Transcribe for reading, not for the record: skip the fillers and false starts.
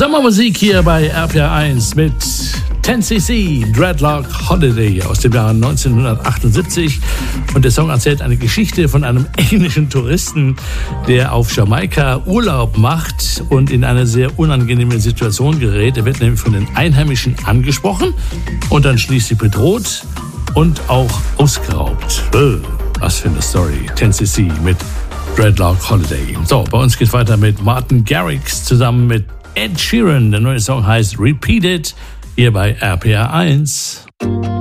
Sommermusik hier bei RPR1 mit 10cc Dreadlock Holiday aus dem Jahr 1978. Und der Song erzählt eine Geschichte von einem englischen Touristen, der auf Jamaika Urlaub macht und in eine sehr unangenehme Situation gerät. Er wird nämlich von den Einheimischen angesprochen und dann schließlich bedroht und auch ausgeraubt. Was für eine Story. 10cc mit Dreadlock Holiday. So, bei uns geht weiter mit Martin Garrix zusammen mit Ed Sheeran. Der neue Song heißt Repeat It, hier bei RPR1.